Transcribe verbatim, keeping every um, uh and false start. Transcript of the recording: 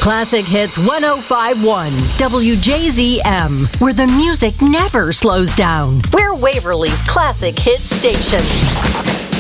Classic Hits one oh five point one, W J Z M, where the music never slows down. We're Waverly's Classic Hits Station.